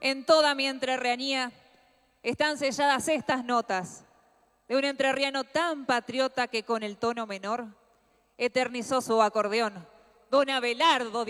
en toda mi entrerrianía están selladas estas notas de un entrerriano tan patriota que con el tono menor eternizó su acordeón, don Abelardo